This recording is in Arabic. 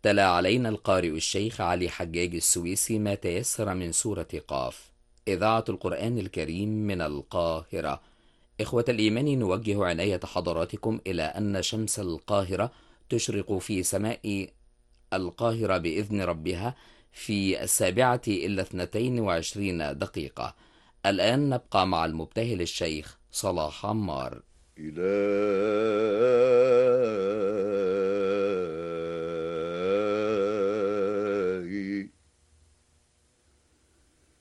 تلا علينا القارئ الشيخ علي حجاج السويسي ما تيسر من سورة قاف. إذاعة القرآن الكريم من القاهرة. إخوة الإيمان، نوجه عناية حضراتكم إلى أن شمس القاهرة تشرق في سماء القاهرة بإذن ربها في 7:22 دقيقة. الآن نبقى مع المبتهل الشيخ صلاح عمار. إلى